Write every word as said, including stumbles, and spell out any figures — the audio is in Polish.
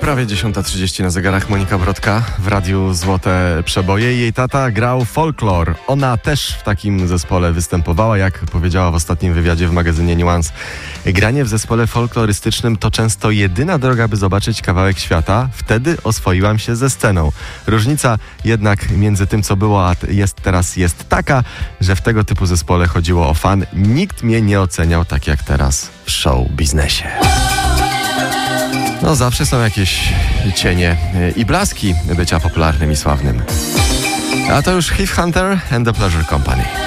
Prawie dziesiąta trzydzieści na zegarach. Monika Brodka w radiu Złote Przeboje. Jej tata grał folklor. Ona też w takim zespole występowała, jak powiedziała w ostatnim wywiadzie w magazynie Nuance. Granie w zespole folklorystycznym to często jedyna droga, by zobaczyć kawałek świata. Wtedy oswoiłam się ze sceną. Różnica jednak między tym, co było, a jest teraz, jest taka, że w tego typu zespole chodziło o fan. Nikt mnie nie oceniał tak jak teraz w show biznesie. No zawsze są jakieś cienie i blaski bycia popularnym i sławnym. A to już Heath Hunter and the Pleasure Company.